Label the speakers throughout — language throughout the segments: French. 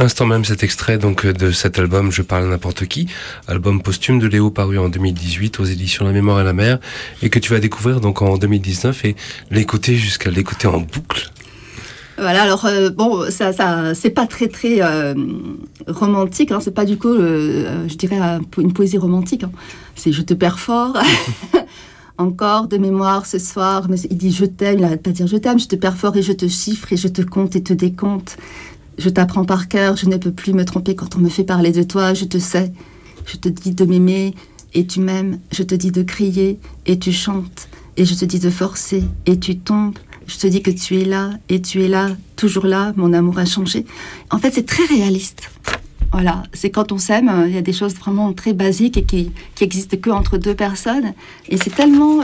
Speaker 1: À l'instant même, cet extrait donc de cet album Je parle à n'importe qui, album posthume de Léo paru en 2018 aux éditions La Mémoire et la Mer, et que tu vas découvrir donc en 2019 et l'écouter jusqu'à l'écouter en boucle.
Speaker 2: Voilà, alors bon, ça c'est pas très romantique, hein, c'est pas du coup, je dirais, une poésie romantique. Hein. C'est je te perds fort. Encore de mémoire ce soir, mais il dit je t'aime, il n'arrête pas de dire je t'aime, je te perds fort et je te chiffre et je te compte et te décompte. Je t'apprends par cœur, je ne peux plus me tromper quand on me fait parler de toi, je te sais. Je te dis de m'aimer et tu m'aimes, je te dis de crier et tu chantes, et je te dis de forcer et tu tombes. Je te dis que tu es là et tu es là, toujours là, mon amour a changé. En fait, c'est très réaliste. Voilà, c'est quand on s'aime, il y a des choses vraiment très basiques et qui existent que entre deux personnes. Et c'est tellement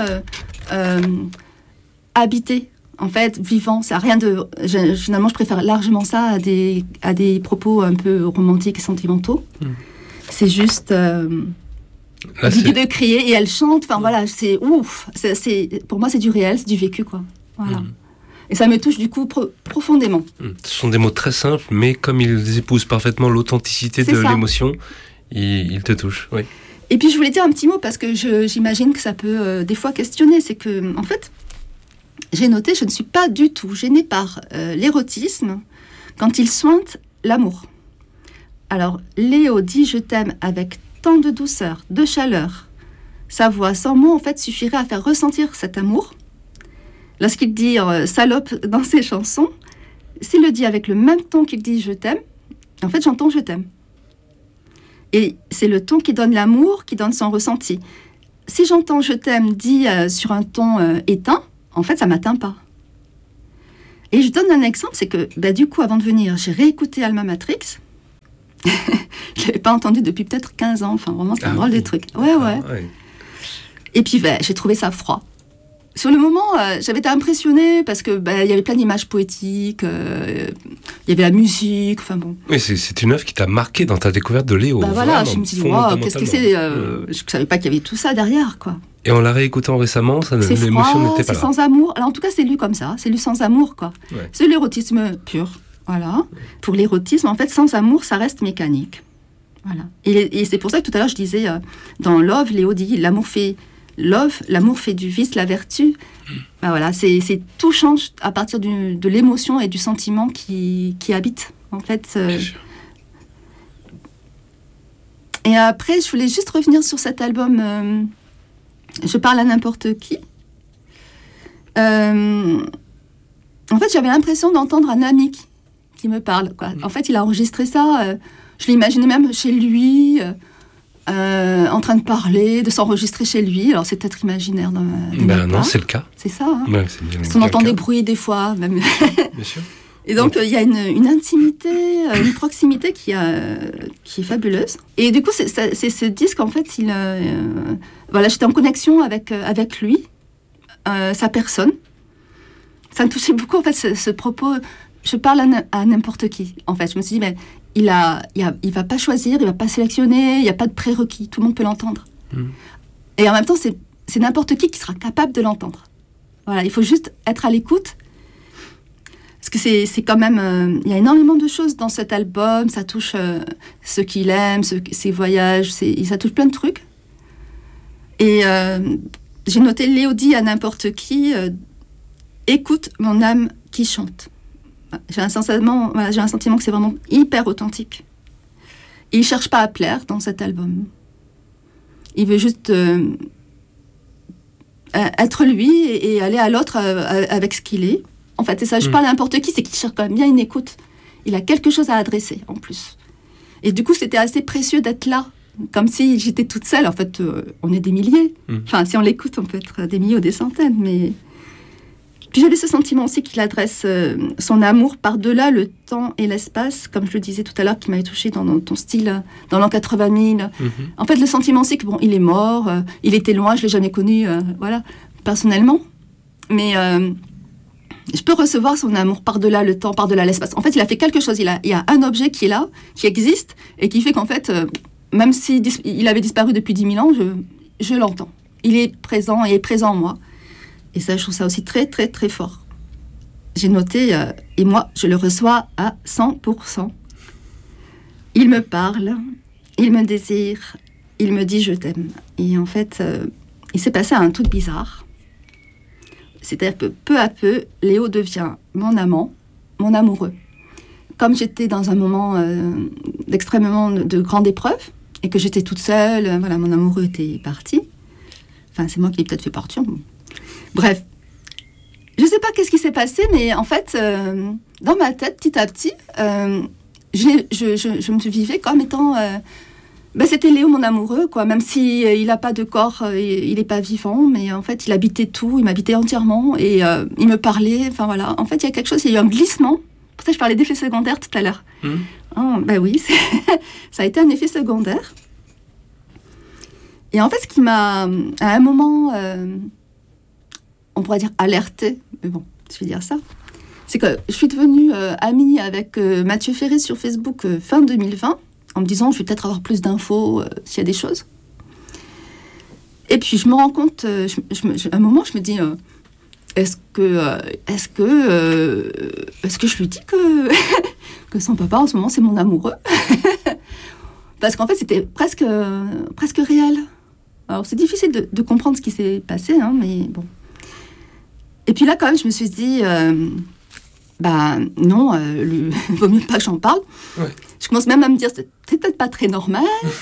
Speaker 2: habité, en fait, vivant. Ça a rien de. Finalement, je préfère largement ça à des propos un peu romantiques et sentimentaux. C'est juste. Elle dit de crier et elle chante. Enfin voilà, c'est ouf. Pour moi, c'est du réel, c'est du vécu, quoi. Voilà. Et ça me touche du coup profondément.
Speaker 1: Ce sont des mots très simples, mais comme ils épousent parfaitement l'authenticité de l'émotion, ils te touchent. Oui.
Speaker 2: Et puis je voulais dire un petit mot parce que j'imagine que ça peut des fois questionner. C'est que, en fait, j'ai noté, je ne suis pas du tout gênée par l'érotisme quand il sointe l'amour. Alors, Léo dit je t'aime avec tant de douceur, de chaleur. Sa voix sans mots, en fait, suffirait à faire ressentir cet amour. Lorsqu'il dit salope dans ses chansons, s'il le dit avec le même ton qu'il dit je t'aime, en fait j'entends je t'aime. Et c'est le ton qui donne l'amour, qui donne son ressenti. Si j'entends je t'aime dit sur un ton éteint, en fait ça ne m'atteint pas. Et je donne un exemple, c'est que du coup avant de venir, j'ai réécouté Alma Matrix. Je ne l'avais pas entendu depuis peut-être 15 ans, enfin vraiment c'est un drôle de truc. Ouais. Et puis j'ai trouvé ça froid. Sur le moment, j'avais été impressionnée parce que y avait plein d'images poétiques, il y avait la musique, enfin bon.
Speaker 1: Oui, c'est une œuvre qui t'a marqué dans ta découverte de Léo.
Speaker 2: Voilà, je me suis dit, wow, qu'est-ce que c'est Je ne savais pas qu'il y avait tout ça derrière, quoi.
Speaker 1: Et en la réécoutant récemment, l'émotion n'était pas là.
Speaker 2: C'est sans amour. Alors en tout cas, c'est lu comme ça, c'est lu sans amour, quoi. Ouais. C'est l'érotisme pur, voilà. Pour l'érotisme, en fait, sans amour, ça reste mécanique. Voilà. Et c'est pour ça que tout à l'heure, je disais, dans Love, Léo dit, l'amour fait du vice la vertu. Voilà, c'est tout change à partir de l'émotion et du sentiment qui habite, en fait. Et après, je voulais juste revenir sur cet album Je parle à n'importe qui. En fait, j'avais l'impression d'entendre un ami qui me parle, quoi. En fait, il a enregistré ça, je l'imaginais même chez lui, en train de parler, de s'enregistrer chez lui. Alors c'est peut-être imaginaire.
Speaker 1: Non, c'est le cas.
Speaker 2: C'est ça. Hein.
Speaker 1: Ouais,
Speaker 2: parce qu'on entend des bruits des fois. Même.
Speaker 1: Bien sûr.
Speaker 2: Et donc il y a une intimité, une proximité qui est fabuleuse. Et du coup c'est ce disque, en fait, voilà, j'étais en connexion avec lui, sa personne. Ça me touchait beaucoup, en fait, ce propos. Je parle à n'importe qui. En fait, je me suis dit, mais il va pas choisir, il va pas sélectionner, il y a pas de prérequis, tout le monde peut l'entendre. Et en même temps, c'est n'importe qui sera capable de l'entendre. Voilà, il faut juste être à l'écoute. Parce que c'est quand même, il y a énormément de choses dans cet album. Ça touche ce qu'il aime, ses voyages, ça touche plein de trucs. Et j'ai noté Léo dit à n'importe qui, écoute mon âme qui chante. J'ai un sentiment que c'est vraiment hyper authentique. Et il ne cherche pas à plaire dans cet album. Il veut juste être lui et aller à l'autre avec ce qu'il est. En fait, c'est ça, je parle à n'importe qui, c'est qu'il cherche quand même bien une écoute. Il a quelque chose à adresser, en plus. Et du coup, c'était assez précieux d'être là, comme si j'étais toute seule. En fait, on est des milliers. Enfin, si on l'écoute, on peut être des milliers ou des centaines, mais... Puis j'avais ce sentiment aussi qu'il adresse son amour par-delà le temps et l'espace, comme je le disais tout à l'heure, qui m'avait touchée dans ton style, dans l'an 80 000. En fait, le sentiment aussi que, bon, il est mort, il était loin, je ne l'ai jamais connu, voilà, personnellement. Mais je peux recevoir son amour par-delà le temps, par-delà l'espace. En fait, il a fait quelque chose. Il y a un objet qui est là, qui existe, et qui fait qu'en fait, même s'il avait disparu depuis 10 000 ans, je l'entends. Il est présent et est présent en moi. Et ça, je trouve ça aussi très, très, très fort. J'ai noté, et moi, je le reçois à 100%. Il me parle, il me désire, il me dit je t'aime. Et en fait, il s'est passé un truc bizarre. C'est-à-dire que peu à peu, Léo devient mon amant, mon amoureux. Comme j'étais dans un moment d'extrêmement de grande épreuve, et que j'étais toute seule, voilà, mon amoureux était parti. Enfin, c'est moi qui l'ai peut-être fait partir. Bref. Je ne sais pas qu'est-ce qui s'est passé, mais en fait, dans ma tête, petit à petit, je me vivais comme étant... c'était Léo, mon amoureux, quoi. Même s'il n'a pas de corps, il n'est pas vivant, mais en fait, il habitait tout, il m'habitait entièrement, et il me parlait, enfin voilà. En fait, il y a quelque chose, il y a eu un glissement. Pour ça, je parlais d'effet secondaire tout à l'heure. Oui, ça a été un effet secondaire. Et en fait, ce qui m'a, à un moment, on pourrait dire alertée, mais bon, je vais dire ça, c'est que je suis devenue amie avec Mathieu Ferré sur Facebook fin 2020, en me disant, je vais peut-être avoir plus d'infos s'il y a des choses. Et puis, je me rends compte, à un moment, je me dis, est-ce que je lui dis que son papa, en ce moment, c'est mon amoureux? Parce qu'en fait, c'était presque réel. Alors, c'est difficile de comprendre ce qui s'est passé, hein, mais bon. Et puis là, quand même, je me suis dit, non, il vaut mieux pas que j'en parle. Ouais. Je commence même à me dire, c'est peut-être pas très normal.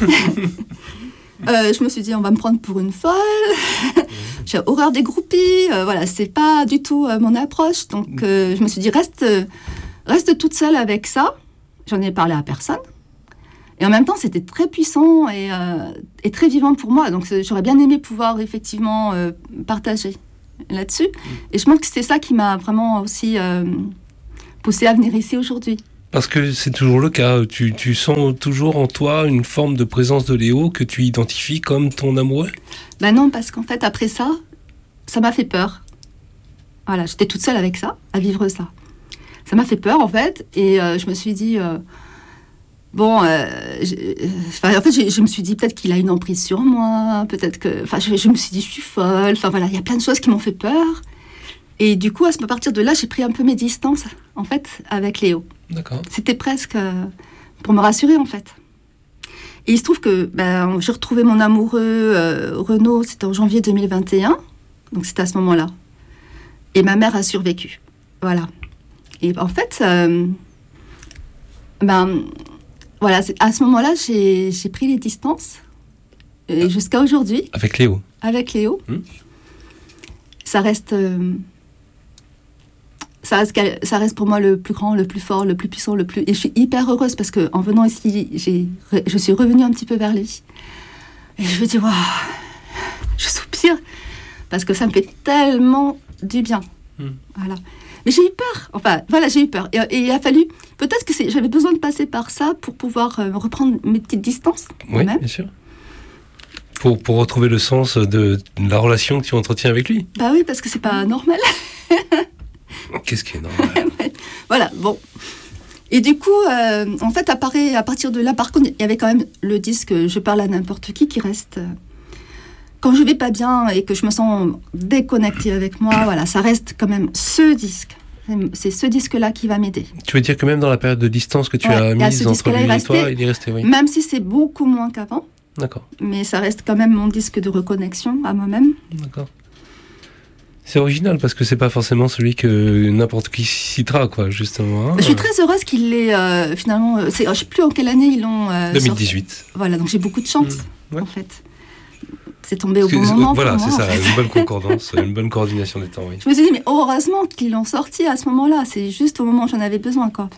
Speaker 2: Je me suis dit, on va me prendre pour une folle. J'ai horreur des groupies. Voilà, c'est pas du tout mon approche. Donc, je me suis dit, reste toute seule avec ça. J'en ai parlé à personne. Et en même temps, c'était très puissant et très vivant pour moi. Donc, j'aurais bien aimé pouvoir effectivement partager là-dessus. Et je pense que c'est ça qui m'a vraiment aussi poussée à venir ici aujourd'hui.
Speaker 1: Parce que c'est toujours le cas. Tu sens toujours en toi une forme de présence de Léo que tu identifies comme ton amoureux?
Speaker 2: Non, parce qu'en fait, après ça m'a fait peur. Voilà, j'étais toute seule avec ça, à vivre ça. Ça m'a fait peur, en fait. Et je me suis dit... en fait, je me suis dit peut-être qu'il a une emprise sur moi, peut-être que... Enfin, je me suis dit, je suis folle. Enfin, voilà, il y a plein de choses qui m'ont fait peur. Et du coup, à partir de là, j'ai pris un peu mes distances, en fait, avec Léo.
Speaker 1: D'accord.
Speaker 2: C'était presque pour me rassurer, en fait. Et il se trouve que j'ai retrouvé mon amoureux, Renaud, c'était en janvier 2021. Donc, c'était à ce moment-là. Et ma mère a survécu. Voilà. Et en fait, voilà, à ce moment-là, j'ai pris les distances. Et jusqu'à aujourd'hui.
Speaker 1: Avec Léo.
Speaker 2: Avec Léo. Ça reste pour moi le plus grand, le plus fort, le plus puissant, Et je suis hyper heureuse parce qu'en venant ici, je suis revenue un petit peu vers lui. Et je me dis, waouh, je soupire parce que ça me fait tellement du bien. Voilà. Mais j'ai eu peur. Enfin, voilà, j'ai eu peur. Et il a fallu... Peut-être que j'avais besoin de passer par ça pour pouvoir reprendre mes petites distances.
Speaker 1: Oui, bien sûr. Pour retrouver le sens de la relation que tu entretiens avec lui.
Speaker 2: Oui, parce que c'est pas normal.
Speaker 1: Qu'est-ce qui est normal?
Speaker 2: Voilà, bon. Et du coup, en fait, à partir de là, par contre, il y avait quand même le disque « Je parle à n'importe qui reste... quand je vais pas bien et que je me sens déconnectée avec moi, voilà, ça reste quand même ce disque. C'est ce disque-là qui va m'aider.
Speaker 1: Tu veux dire que même dans la période de distance que tu as mise entre lui et toi, il est resté, oui.
Speaker 2: Même si c'est beaucoup moins qu'avant.
Speaker 1: D'accord.
Speaker 2: Mais ça reste quand même mon disque de reconnexion à moi-même.
Speaker 1: D'accord. C'est original parce que c'est pas forcément celui que n'importe qui citera, quoi, justement. Hein.
Speaker 2: Je suis très heureuse qu'il l'ait finalement. Je sais plus en quelle année ils l'ont.
Speaker 1: 2018.
Speaker 2: Sorti. Voilà, donc j'ai beaucoup de chance, en fait. C'est tombé au bon moment.
Speaker 1: Voilà,
Speaker 2: pour moi,
Speaker 1: c'est ça,
Speaker 2: en fait.
Speaker 1: une bonne concordance, une bonne coordination des temps, oui.
Speaker 2: Je me suis dit, mais heureusement qu'ils l'ont sorti à ce moment-là. C'est juste au moment où j'en avais besoin, quoi.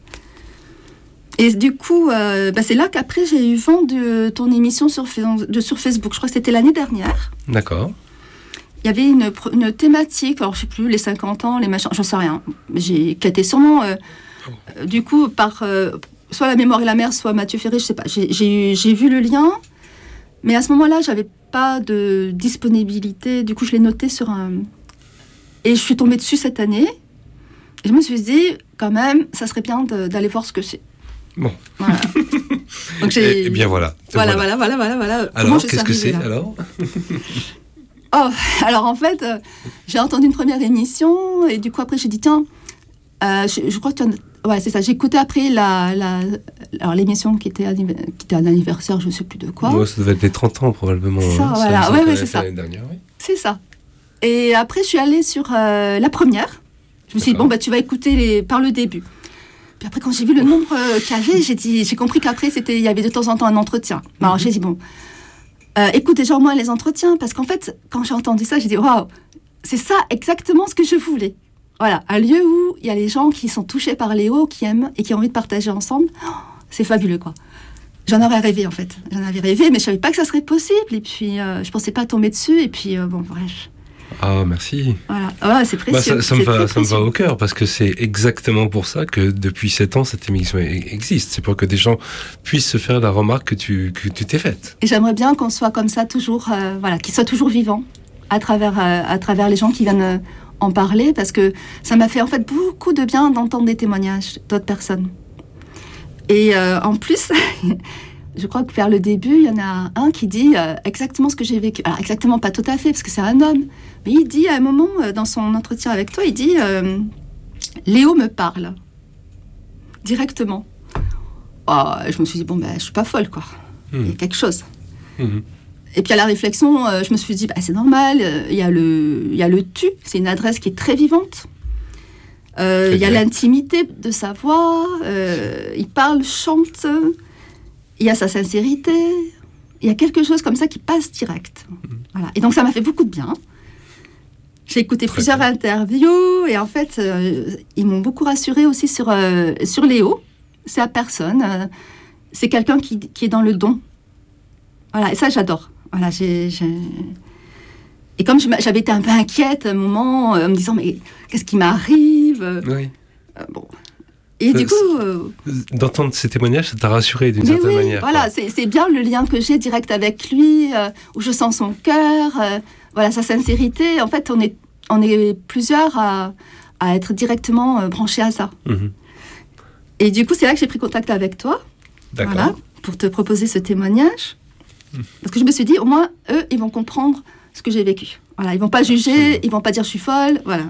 Speaker 2: Et du coup, c'est là qu'après j'ai eu vent de ton émission sur Facebook. Je crois que c'était l'année dernière.
Speaker 1: D'accord.
Speaker 2: Il y avait une thématique, alors je sais plus, les 50 ans, les machins, j'en sais rien. Qui était sûrement, du coup, par soit La Mémoire et la Mer, soit Mathieu Ferré, je sais pas. J'ai vu le lien, mais à ce moment-là, j'avais pas de disponibilité. Du coup, je l'ai noté sur un... Et je suis tombée dessus cette année. Et je me suis dit, quand même, ça serait bien d'aller voir ce que c'est.
Speaker 1: Bon.
Speaker 2: Voilà. Donc
Speaker 1: et bien voilà.
Speaker 2: Voilà.
Speaker 1: Alors, qu'est-ce que c'est, alors?
Speaker 2: Alors en fait, j'ai entendu une première émission et du coup après j'ai dit tiens, je crois que Ouais, c'est ça. J'ai écouté après alors l'émission qui était un anniversaire, je ne sais plus de quoi.
Speaker 1: Ouais, ça devait être les 30 ans probablement.
Speaker 2: C'est ça, voilà. Ouais, c'est ça.
Speaker 1: L'année dernière, oui.
Speaker 2: C'est ça. Et après, je suis allée sur la première. Je me suis dit, bon, tu vas écouter par le début. Puis après, quand j'ai vu le nombre qu'il y avait, j'ai compris qu'après, il y avait de temps en temps un entretien. Alors, j'ai dit, bon, écoute déjà au moins les entretiens, parce qu'en fait, quand j'ai entendu ça, j'ai dit, waouh, c'est ça exactement ce que je voulais. Voilà, un lieu où il y a les gens qui sont touchés par Léo, qui aiment et qui ont envie de partager ensemble. Oh, c'est fabuleux, quoi. J'en aurais rêvé, en fait. J'en avais rêvé, mais je savais pas que ça serait possible. Et puis, je pensais pas tomber dessus. Et puis, bon, bref.
Speaker 1: Ah, merci.
Speaker 2: Voilà, c'est précieux.
Speaker 1: Ça me va au cœur, parce que c'est exactement pour ça que depuis 7 ans, cette émission existe. C'est pour que des gens puissent se faire la remarque que tu t'es faite.
Speaker 2: Et j'aimerais bien qu'on soit comme ça toujours, qu'ils soient toujours vivants à travers les gens qui viennent en parler, parce que ça m'a fait en fait beaucoup de bien d'entendre des témoignages d'autres personnes. Et en plus, je crois que vers le début, il y en a un qui dit exactement ce que j'ai vécu. Alors exactement, pas tout à fait, parce que c'est un homme. Mais il dit à un moment, dans son entretien avec toi, il dit Léo me parle. Directement. Oh, je me suis dit, bon, je suis pas folle, quoi. Il y a quelque chose. Et puis à la réflexion, je me suis dit, c'est normal, il y a le tu, c'est une adresse qui est très vivante. Il y a l'intimité de sa voix, il parle, chante, il y a sa sincérité, il y a quelque chose comme ça qui passe direct. Voilà. Et donc ça m'a fait beaucoup de bien. J'ai écouté plusieurs interviews et en fait, ils m'ont beaucoup rassurée aussi sur Léo. C'est la personne, c'est quelqu'un qui est dans le don. Voilà, et ça j'adore. Voilà, Et comme j'avais été un peu inquiète à un moment, en me disant, mais qu'est-ce qui m'arrive ?
Speaker 1: Oui.
Speaker 2: Bon. Et du coup...
Speaker 1: d'entendre ces témoignages, ça t'a rassuré d'une certaine manière.
Speaker 2: Voilà, c'est bien le lien que j'ai direct avec lui, où je sens son cœur, voilà, sa sincérité. En fait, on est plusieurs à être directement branchés à ça. Et du coup, c'est là que j'ai pris contact avec toi.
Speaker 1: D'accord.
Speaker 2: Voilà, pour te proposer ce témoignage. Parce que je me suis dit, au moins, eux, ils vont comprendre ce que j'ai vécu. Voilà, ils vont pas juger, ils vont pas dire je suis folle, voilà.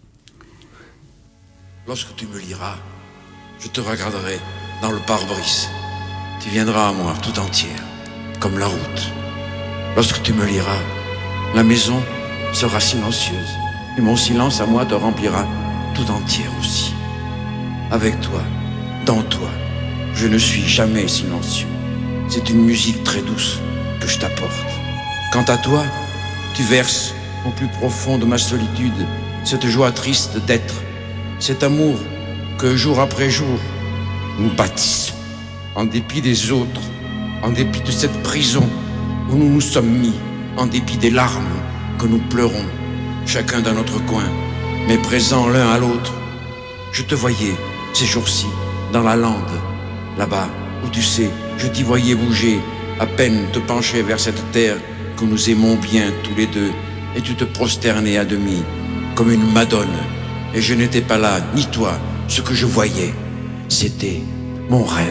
Speaker 3: Lorsque tu me liras, je te regarderai dans le pare-brise. Tu viendras à moi tout entière, comme la route. Lorsque tu me liras, la maison sera silencieuse, et mon silence à moi te remplira tout entière aussi. Avec toi, dans toi, je ne suis jamais silencieux. C'est une musique très douce que je t'apporte. Quant à toi, tu verses au plus profond de ma solitude cette joie triste d'être, cet amour que jour après jour nous bâtissons, en dépit des autres, en dépit de cette prison où nous nous sommes mis, en dépit des larmes que nous pleurons, chacun dans notre coin, mais présents l'un à l'autre. Je te voyais ces jours-ci dans la lande, là-bas où tu sais, je t'y voyais bouger, à peine te pencher vers cette terre que nous aimons bien tous les deux, et tu te prosternais à demi, comme une madone, et je n'étais pas là, ni toi. Ce que je voyais, c'était mon rêve.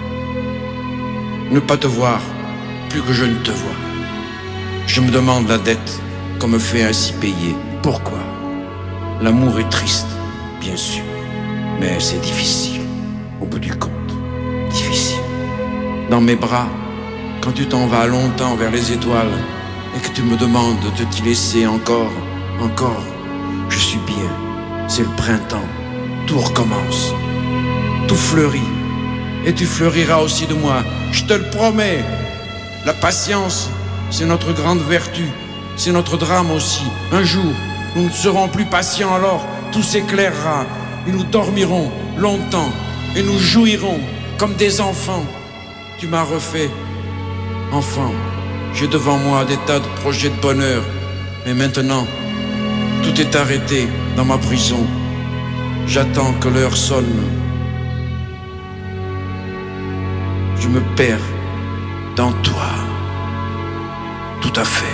Speaker 3: Ne pas te voir, plus que je ne te vois. Je me demande la dette qu'on me fait ainsi payer. Pourquoi ? L'amour est triste, bien sûr, mais c'est difficile, au bout du compte, difficile. Dans mes bras, quand tu t'en vas longtemps vers les étoiles et que tu me demandes de t'y laisser encore, je suis bien, c'est le printemps, tout recommence, tout fleurit, et tu fleuriras aussi de moi, je te le promets. La patience, c'est notre grande vertu, c'est notre drame aussi. Un jour, nous ne serons plus patients, alors tout s'éclairera, et nous dormirons longtemps, et nous jouirons comme des enfants. Tu m'as refait enfant, j'ai devant moi des tas de projets de bonheur, mais maintenant, tout est arrêté dans ma prison. J'attends que l'heure sonne. Je me perds dans toi, tout à fait.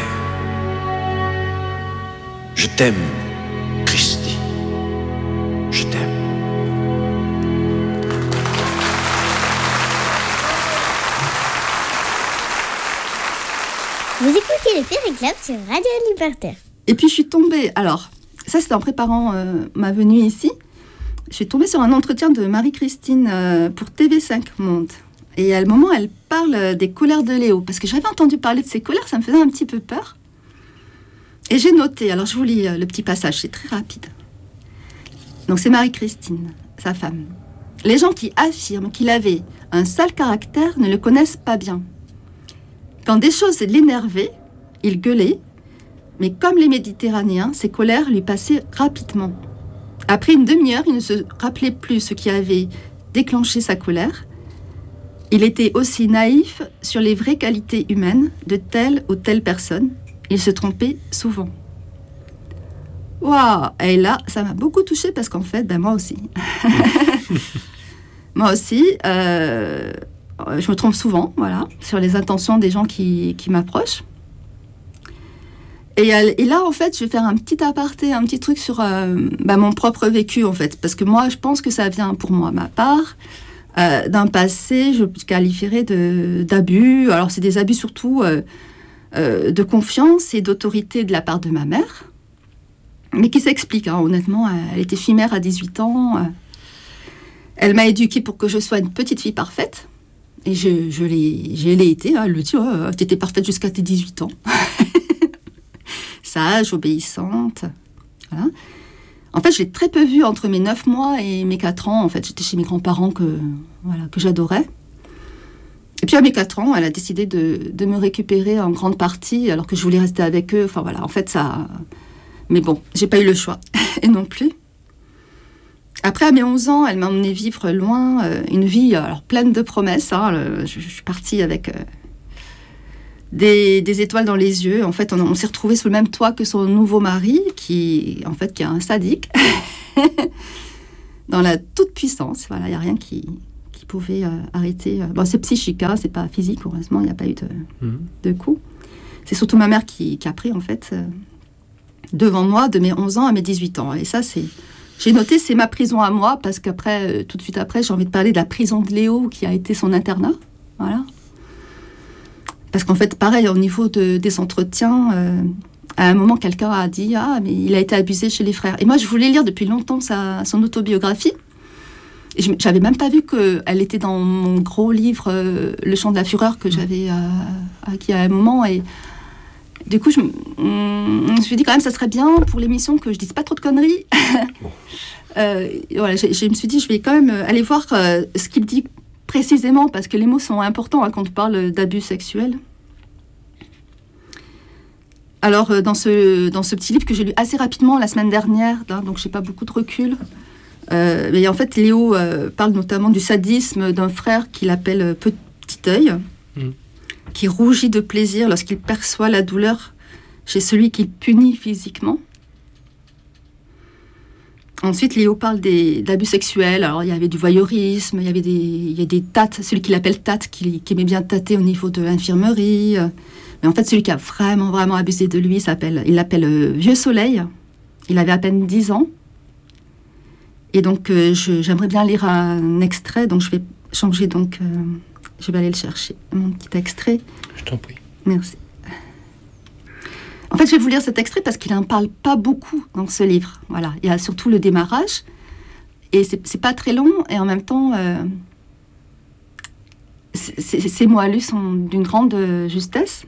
Speaker 3: Je t'aime, Christy, je t'aime.
Speaker 4: Vous écoutez le Ferry Club sur Radio Libertaire.
Speaker 2: Et puis je suis tombée, alors, ça c'était en préparant ma venue ici, je suis tombée sur un entretien de Marie-Christine pour TV5 Monde. Et à un moment, elle parle des colères de Léo. Parce que j'avais entendu parler de ses colères, ça me faisait un petit peu peur. Et j'ai noté, alors je vous lis le petit passage, c'est très rapide. Donc c'est Marie-Christine, sa femme. Les gens qui affirment qu'il avait un sale caractère ne le connaissent pas bien. Quand des choses l'énervaient, il gueulait, mais comme les Méditerranéens, ses colères lui passaient rapidement. Après une demi-heure, il ne se rappelait plus ce qui avait déclenché sa colère. Il était aussi naïf sur les vraies qualités humaines de telle ou telle personne. Il se trompait souvent. Waouh! Et là, ça m'a beaucoup touchée parce qu'en fait, moi aussi. Moi aussi, je me trompe souvent, voilà, sur les intentions des gens qui m'approchent. Et là, en fait, je vais faire un petit aparté, un petit truc sur mon propre vécu, en fait. Parce que moi, je pense que ça vient, pour moi, ma part, d'un passé, je qualifierais d'abus. Alors, c'est des abus surtout de confiance et d'autorité de la part de ma mère. Mais qui s'explique, hein, honnêtement. Elle était fille mère à 18 ans. Elle m'a éduquée pour que je sois une petite fille parfaite. Et je l'ai été. Hein, elle le dit, oh, tu étais parfaite jusqu'à tes 18 ans. Sage, obéissante. Voilà. En fait, je l'ai très peu vue entre mes 9 mois et mes 4 ans. En fait, j'étais chez mes grands-parents que j'adorais. Et puis à mes 4 ans, elle a décidé de me récupérer en grande partie, alors que je voulais rester avec eux. Enfin voilà, en fait, ça... Mais bon, j'ai pas eu le choix. Et non plus. Après, à mes 11 ans, elle m'a emmenée vivre loin, une vie alors, pleine de promesses. Hein, je suis partie avec des étoiles dans les yeux. En fait, on s'est retrouvés sous le même toit que son nouveau mari, qui est un sadique, dans la toute-puissance. Voilà, il n'y a rien qui pouvait arrêter. Bon, c'est psychique, hein, c'est pas physique, heureusement, il n'y a pas eu de coup. C'est surtout ma mère qui a pris, en fait, devant moi, de mes 11 ans à mes 18 ans. Et ça, j'ai noté, c'est ma prison à moi, parce qu'après, tout de suite après, j'ai envie de parler de la prison de Léo, qui a été son internat. Voilà. Parce qu'en fait, pareil, au niveau des entretiens, à un moment, quelqu'un a dit « Ah, mais il a été abusé chez les frères ». Et moi, je voulais lire depuis longtemps son autobiographie. Et je n'avais même pas vu qu'elle était dans mon gros livre « Le chant de la fureur » que j'avais acquis à un moment. Et du coup, je me suis dit quand même, ça serait bien pour l'émission que je dise pas trop de conneries. Voilà, je me suis dit, je vais quand même aller voir ce qu'il dit précisément, parce que les mots sont importants quand on parle d'abus sexuels. Alors, dans ce petit livre que j'ai lu assez rapidement la semaine dernière, hein, donc je n'ai pas beaucoup de recul, mais en fait, Léo parle notamment du sadisme d'un frère qu'il appelle Petit œil, qui rougit de plaisir lorsqu'il perçoit la douleur chez celui qu'il punit physiquement. Ensuite, Léo parle d'abus sexuels. Alors, il y avait du voyeurisme, il y a des tates, celui qu'il appelle tate, qui aimait bien tâter au niveau de l'infirmerie. Mais en fait, celui qui a vraiment, vraiment abusé de lui, il l'appelle Vieux Soleil. Il avait à peine 10 ans. Et donc, j'aimerais bien lire un extrait, donc je vais changer, je vais aller le chercher, mon petit extrait.
Speaker 1: Je t'en prie.
Speaker 2: Merci. En fait, je vais vous lire cet extrait parce qu'il n'en parle pas beaucoup dans ce livre. Voilà, il y a surtout le démarrage. Et c'est pas très long, et en même temps, ces mots à lui sont d'une grande justesse.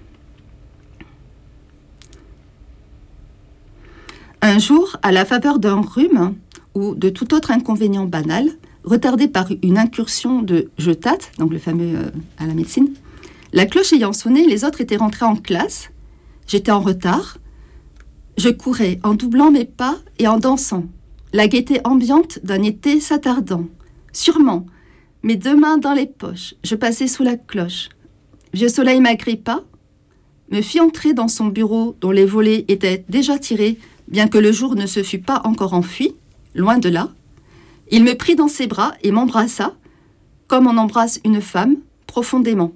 Speaker 2: Un jour, à la faveur d'un rhume ou de tout autre inconvénient banal, retardé par une incursion de « je tâte », donc le fameux à la médecine, la cloche ayant sonné, les autres étaient rentrés en classe. J'étais en retard. Je courais en doublant mes pas et en dansant, la gaieté ambiante d'un été s'attardant. Sûrement, mes 2 mains dans les poches, je passais sous la cloche. Vieux Soleil m'agrippa, me fit entrer dans son bureau dont les volets étaient déjà tirés, bien que le jour ne se fût pas encore enfui, loin de là. Il me prit dans ses bras et m'embrassa, comme on embrasse une femme, profondément.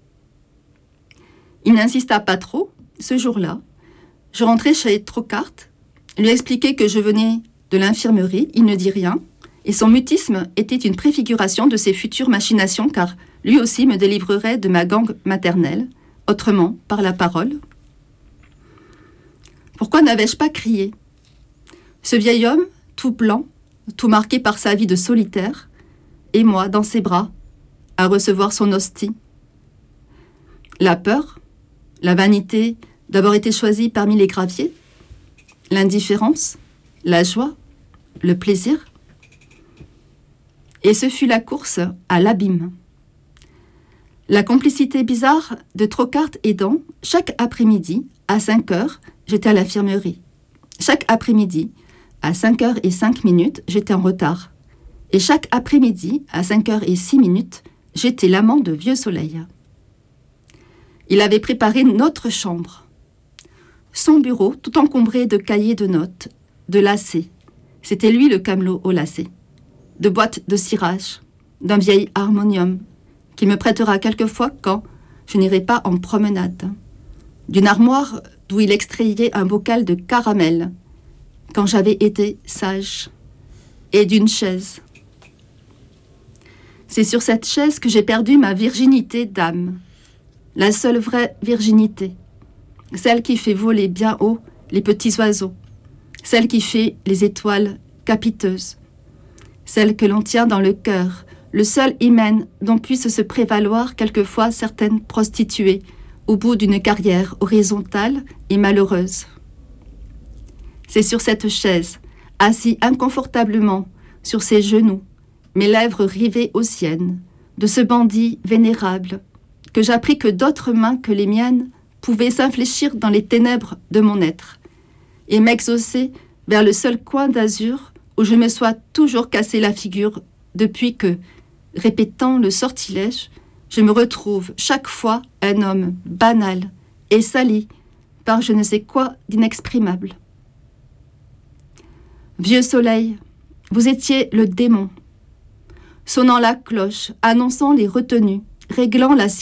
Speaker 2: Il n'insista pas trop, ce jour-là. Je rentrai chez Trocart, lui expliquai que je venais de l'infirmerie, il ne dit rien, et son mutisme était une préfiguration de ses futures machinations, car lui aussi me délivrerait de ma gangue maternelle, autrement, par la parole. Pourquoi n'avais-je pas crié ? Ce vieil homme, tout blanc, tout marqué par sa vie de solitaire, et moi, dans ses bras, à recevoir son hostie. La peur, la vanité d'avoir été choisie parmi les graviers, l'indifférence, la joie, le plaisir. Et ce fut la course à l'abîme. La complicité bizarre de Trocart aidant, chaque après-midi, à 5 heures, j'étais à l'infirmerie. Chaque après-midi, à 5h05, j'étais en retard. Et chaque après-midi, à 5h06, j'étais l'amant de Vieux Soleil. Il avait préparé notre chambre. Son bureau, tout encombré de cahiers de notes, de lacets. C'était lui le camelot au lacet. De boîtes de cirage, d'un vieil harmonium, qui me prêtera quelquefois quand je n'irai pas en promenade. D'une armoire d'où il extrayait un bocal de caramel, quand j'avais été sage. Et d'une chaise. C'est sur cette chaise que j'ai perdu ma virginité d'âme. La seule vraie virginité. Celle qui fait voler bien haut les petits oiseaux. Celle qui fait les étoiles capiteuses. Celle que l'on tient dans le cœur, le seul hymen dont puissent se prévaloir quelquefois certaines prostituées au bout d'une carrière horizontale et malheureuse. C'est sur cette chaise, assis inconfortablement sur ses genoux, mes lèvres rivées aux siennes, de ce bandit vénérable, que j'appris que d'autres mains que les miennes pouvaient s'infléchir dans les ténèbres de mon être et m'exaucer vers le seul coin d'azur où je me sois toujours cassé la figure depuis que, répétant le sortilège, je me retrouve chaque fois un homme banal et sali par je ne sais quoi d'inexprimable. Vieux Soleil, vous étiez le démon, sonnant la cloche, annonçant les retenues, réglant la